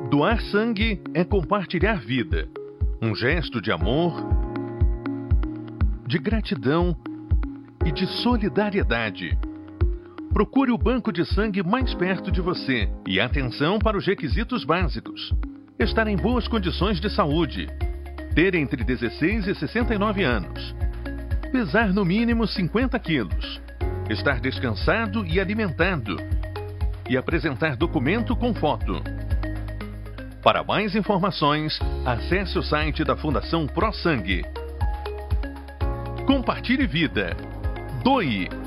Doar sangue é compartilhar vida. Um gesto de amor, de gratidão e de solidariedade. Procure o banco de sangue mais perto de você e atenção para os requisitos básicos. Estar em boas condições de saúde. Ter entre 16 e 69 anos. Pesar no mínimo 50 quilos. Estar descansado e alimentado. E apresentar documento com foto. Para mais informações, acesse o site da Fundação ProSangue. Compartilhe vida. Doe.